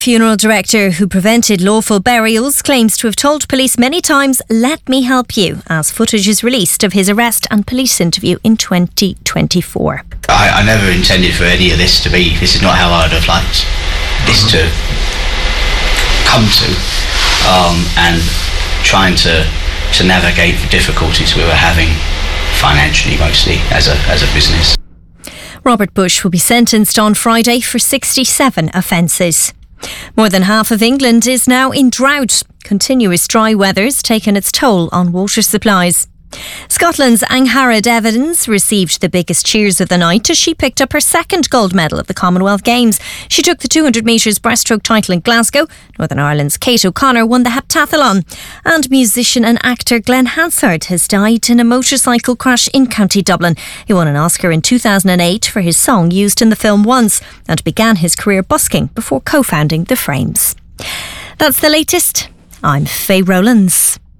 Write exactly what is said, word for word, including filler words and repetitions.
Funeral director who prevented lawful burials claims to have told police many times, "Let me help you," as footage is released of his arrest and police interview in twenty twenty-four. I, I never intended for any of this to be, this is not how I would have liked this to come to, um, and trying to, to navigate the difficulties we were having financially mostly as a, as a business. Robert Bush will be sentenced on Friday for sixty-seven offences. More than half of England is now in drought. Continuous dry weather's taken its toll on water supplies. Scotland's Angharad Evans received the biggest cheers of the night as she picked up her second gold medal at the Commonwealth Games. She took the two hundred metres breaststroke title in Glasgow. Northern Ireland's Kate O'Connor won the heptathlon. And musician and actor Glenn Hansard has died in a motorcycle crash in County Dublin. He won an Oscar in two thousand eight for his song used in the film Once and began his career busking before co-founding The Frames. That's the latest. I'm Faye Rowlands.